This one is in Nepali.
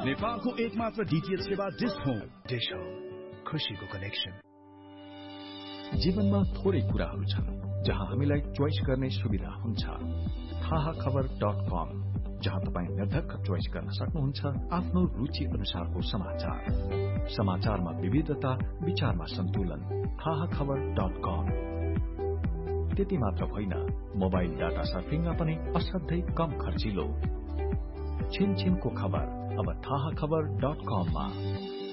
नेपालको एकमात्र डीटीएच सेवा डिश होम। डिश होम, खुशीको कनेक्सन। जीवनमा थोरै कुराहरू छन् जहाँ हामीलाई चोइस गर्ने सुविधा हुन्छ। थाहाखबर.com, जहाँ तपाईँ निर्धक्क चोइस गर्न सक्नुहुन्छ आफ्नो रुचि अनुसारको समाचार। समाचारमा विविधता, विचारमा सन्तुलन। थाहाखबर.com। त्यति मात्र होइन, मोबाइल डाटा सर्फिङमा पनि असाध्यै कम खर्चिलो। छिनछिनको खबर अब थाहाखबर.com मा।